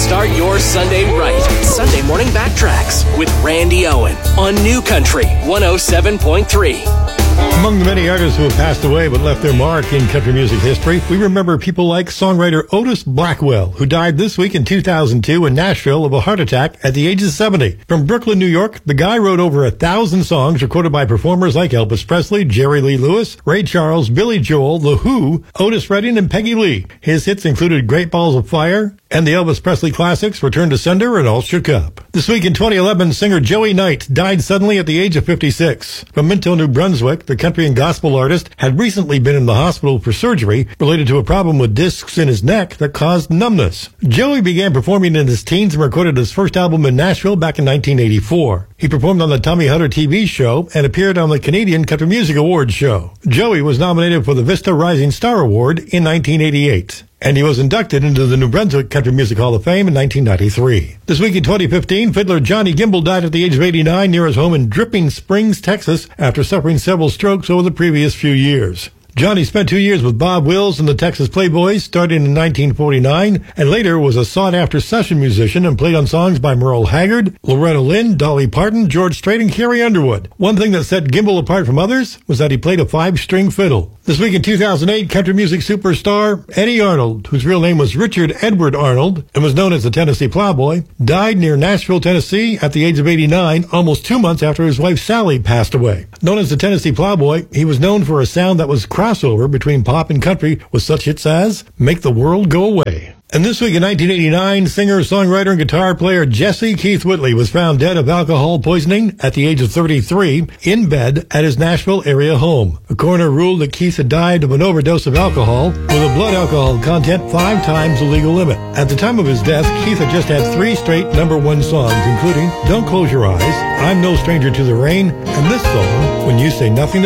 Start your Sunday right. Sunday Morning Backtracks with Randy Owen on New Country 107.3. Among the many artists who have passed away but left their mark in country music history, we remember people like songwriter Otis Blackwell, who died this week in 2002 in Nashville of a heart attack at the age of 70. From Brooklyn, New York, the guy wrote over 1,000 songs recorded by performers like Elvis Presley, Jerry Lee Lewis, Ray Charles, Billy Joel, The Who, Otis Redding, and Peggy Lee. His hits included Great Balls of Fire and the Elvis Presley classics Return to Sender and All Shook Up. This week in 2011, singer Joey Knight died suddenly at the age of 56. From Minto, New Brunswick, the country and gospel artist had recently been in the hospital for surgery related to a problem with discs in his neck that caused numbness. Joey began performing in his teens and recorded his first album in Nashville back in 1984. He performed on the Tommy Hunter TV show and appeared on the Canadian Country Music Awards show. Joey was nominated for the Vista Rising Star Award in 1988. And he was inducted into the New Brunswick Country Music Hall of Fame in 1993. This week in 2015, fiddler Johnny Gimble died at the age of 89 near his home in Dripping Springs, Texas, after suffering several strokes over the previous few years. Johnny spent 2 years with Bob Wills and the Texas Playboys, starting in 1949, and later was a sought-after session musician and played on songs by Merle Haggard, Loretta Lynn, Dolly Parton, George Strait, and Carrie Underwood. One thing that set Gimble apart from others was that he played a 5-string fiddle. This week in 2008, country music superstar Eddie Arnold, whose real name was Richard Edward Arnold and was known as the Tennessee Plowboy, died near Nashville, Tennessee at the age of 89, almost 2 months after his wife Sally passed away. Known as the Tennessee Plowboy, he was known for a sound that was crossover between pop and country with such hits as Make the World Go Away. And this week in 1989, singer, songwriter, and guitar player Jesse Keith Whitley was found dead of alcohol poisoning at the age of 33 in bed at his Nashville area home. The coroner ruled that Keith had died of an overdose of alcohol with a blood alcohol content 5 times the legal limit. At the time of his death, Keith had just had 3 straight #1 songs, including Don't Close Your Eyes, I'm No Stranger to the Rain, and this song, When You Say Nothing